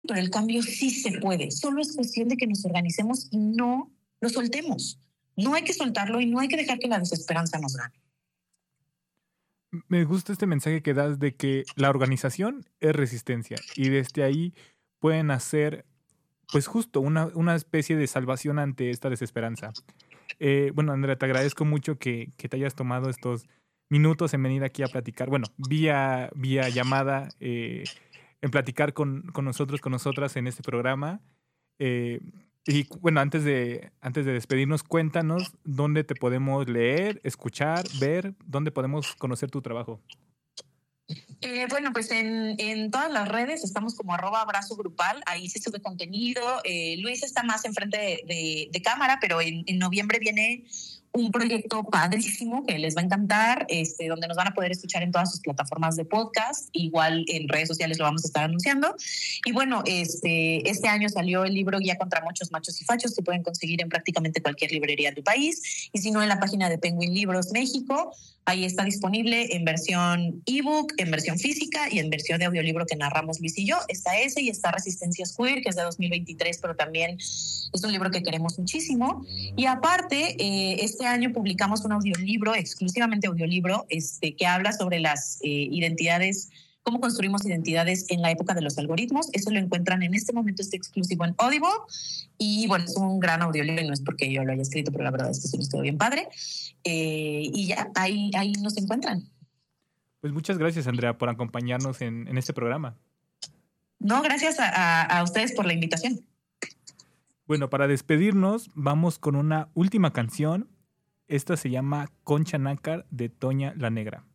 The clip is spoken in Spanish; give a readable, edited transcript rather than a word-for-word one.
pero el cambio sí se puede. Solo es cuestión de que nos organicemos y no lo soltemos. No hay que soltarlo y no hay que dejar que la desesperanza nos gane. Me gusta este mensaje que das de que la organización es resistencia y desde ahí pueden hacer, pues justo, una especie de salvación ante esta desesperanza. Bueno, Andrea, te agradezco mucho que te hayas tomado estos minutos en venir aquí a platicar, bueno, vía llamada, en platicar con nosotros, con nosotras en este programa. Eh, y bueno, antes de despedirnos, cuéntanos dónde te podemos leer, escuchar, ver, dónde podemos conocer tu trabajo. Bueno, pues en todas las redes estamos como @abrazo grupal, ahí se sube contenido. Luis está más enfrente de cámara, pero en noviembre viene un proyecto padrísimo que les va a encantar, donde nos van a poder escuchar en todas sus plataformas de podcast, igual en redes sociales lo vamos a estar anunciando. Y bueno, este año salió el libro Guía contra Mochos, Machos y Fachos, que pueden conseguir en prácticamente cualquier librería del país, y si no en la página de Penguin Libros México. Ahí está disponible en versión ebook, en versión física y en versión de audiolibro que narramos Luis y yo. Está ese y está Resistencias Queer, que es de 2023, pero también es un libro que queremos muchísimo. Y aparte, este año publicamos un audiolibro, exclusivamente audiolibro, que habla sobre las identidades, cómo construimos identidades en la época de los algoritmos. Eso lo encuentran en este momento, está exclusivo en Audible. Y bueno, es un gran audiolibro y no es porque yo lo haya escrito, pero la verdad es que es todo bien padre. Y ya, ahí nos encuentran. Pues muchas gracias, Andrea, por acompañarnos en este programa. No, gracias a ustedes por la invitación. Bueno, para despedirnos, vamos con una última canción. Esta se llama Concha Nácar de Toña la Negra.